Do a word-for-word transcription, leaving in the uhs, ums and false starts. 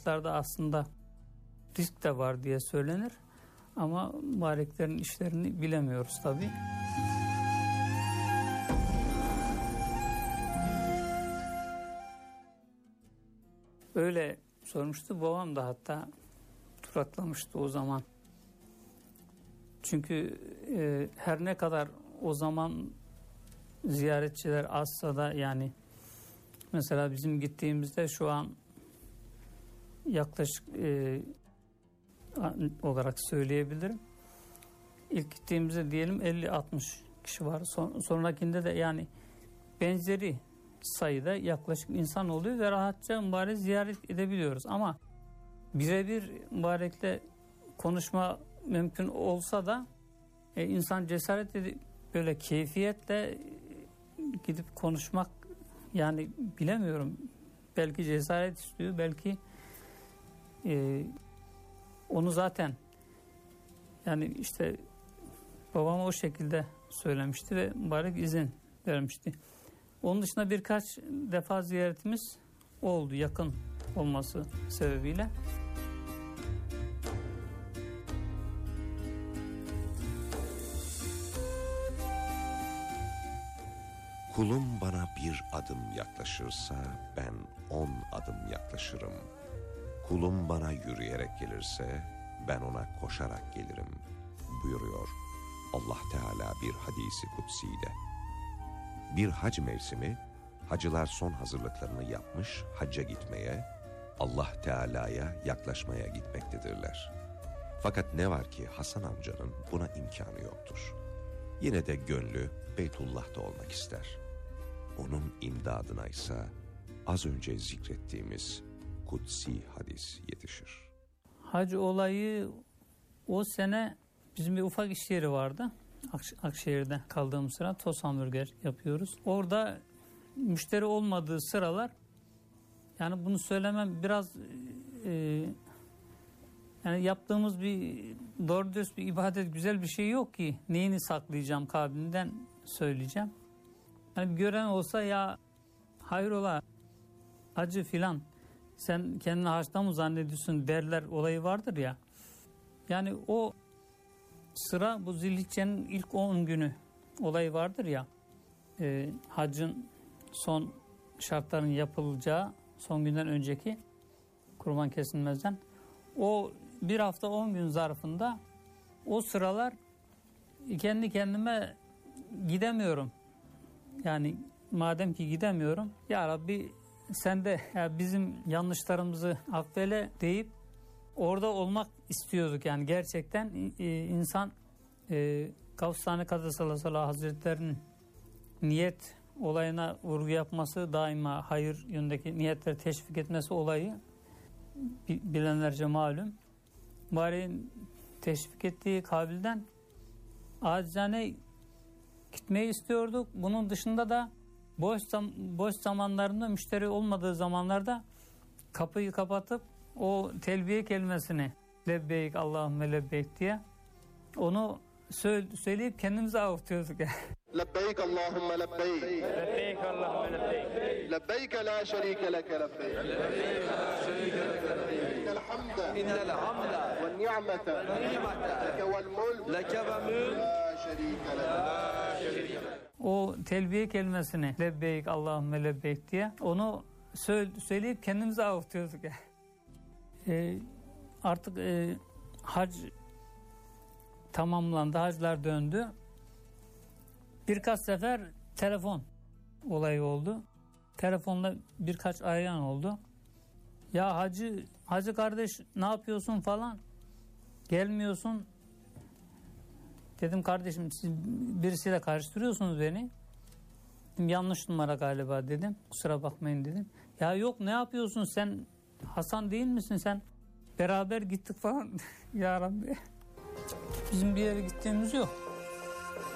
yaşlarda aslında risk de var diye söylenir. Ama mübareklerin işlerini bilemiyoruz tabii. Öyle sormuştu. Babam da hatta duraklamıştı o zaman. Çünkü e, her ne kadar o zaman ziyaretçiler azsa da, yani mesela bizim gittiğimizde şu an yaklaşık e, olarak söyleyebilirim. İlk gittiğimizde diyelim elli altmış kişi var. Son, sonrakinde de yani benzeri sayıda yaklaşık insan oluyor ve rahatça mübarek ziyaret edebiliyoruz. Ama birebir mübarekle konuşma mümkün olsa da e, insan cesaret edip böyle keyfiyetle gidip konuşmak, yani bilemiyorum. Belki cesaret istiyor, belki e, onu zaten yani işte babam o şekilde söylemişti ve mübarek izin vermişti. Onun dışında birkaç defa ziyaretimiz oldu, yakın olması sebebiyle. Kulum bana bir adım yaklaşırsa ben on adım yaklaşırım. Kulum bana yürüyerek gelirse ben ona koşarak gelirim buyuruyor Allah Teala bir hadisi kutsiyle. Bir hac mevsimi, hacılar son hazırlıklarını yapmış hacca gitmeye, Allah Teala'ya yaklaşmaya gitmektedirler. Fakat ne var ki Hasan amcanın buna imkanı yoktur. Yine de gönlü Beytullah'ta olmak ister. Onun imdadına ise az önce zikrettiğimiz kutsi hadis yetişir. Hac olayı o sene bizim bir ufak iş yeri vardı. Akş- Akşehir'de kaldığımız sıra tost hamburger yapıyoruz. Orada müşteri olmadığı sıralar, yani bunu söylemem biraz e, yani yaptığımız bir doğru dürüst bir ibadet, güzel bir şey yok ki neyini saklayacağım kabilinden söyleyeceğim. Yani bir gören olsa ya hayrola hacı filan sen kendini haçta mı zannediyorsun derler olayı vardır ya. Yani o sıra bu Zilhicce'nin ilk on günü olayı vardır ya. E, hacın son şartların yapılacağı son günden önceki kurban kesilmezden. O bir hafta on gün zarfında o sıralar kendi kendime gidemiyorum. Yani madem ki gidemiyorum, ya Rabbi sen de ya bizim yanlışlarımızı affeyle deyip orada olmak istiyorduk. Yani gerçekten e, insan e, Gavs-ı Kaddesallahu Hazretleri'nin niyet olayına vurgu yapması, daima hayır yönündeki niyetleri teşvik etmesi olayı bilenlerce malum. Mübareğin teşvik ettiği kabilden acizane gitmeyi istiyorduk. Bunun dışında da boş, zam- boş zamanlarında, müşteri olmadığı zamanlarda kapıyı kapatıp o telbiye kelimesini lebbeyk Allahümme lebbeyk diye onu söyle- söyleyip kendimizi avutuyorduk yani. لبيك اللهم لبيك Lebbeyk Allahümme lebbeyk. لبيك لا شريك لك لبيك إن الحمد إن الحمد والنعمة لك والملك لك وملك لا شريك لك. O telbiye kelimesini lebbeyk Allahümme lebbeyk diye onu söyle- söyleyip kendimizi avutuyorduk yani. Ee, artık e, hac tamamlandı, haclar döndü. Birkaç sefer telefon olayı oldu. Telefonla birkaç arayan oldu. Ya hacı, hacı kardeş ne yapıyorsun falan. Gelmiyorsun. Dedim kardeşim siz birisiyle karıştırıyorsunuz beni. Dedim, yanlış numara galiba dedim. Kusura bakmayın dedim. Ya yok ne yapıyorsun sen Hasan değil misin sen? Beraber gittik falan. Ya Rabbi. Bizim bir yere gittiğimiz yok.